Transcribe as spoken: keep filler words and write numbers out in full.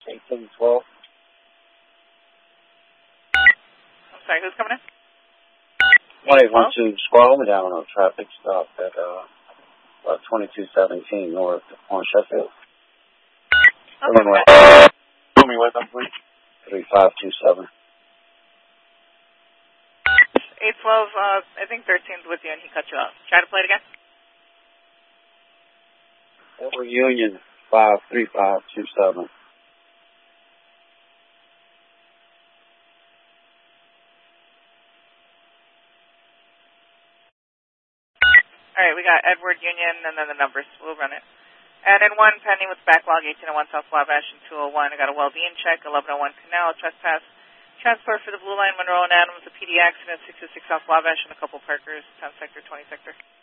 eighteen twelve. I'm sorry, who's coming in? one eight one two Squall, down on a traffic stop at uh, uh, twenty-two seventeen North on Sheffield. Okay. Runway. Tell me what I'm please. three five two seven. eight twelve, uh, I think thirteen's with you and he cut you off. Try to play it again. Over Union five three five two seven. All right, we got Edward Union and then the numbers. We'll run it. And then one pending with backlog, eighteen oh one South Wabash and two oh one. I got a well-being check, eleven oh one Canal, trespass, transport for the Blue Line, Monroe and Adams, a P D accident, six oh six South Wabash, and a couple Parkers, ten sector, twenty sector.